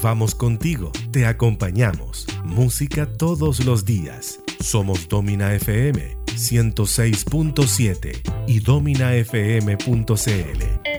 Vamos contigo, te acompañamos. Música todos los días. Somos Domina FM 106.7 y dominafm.cl.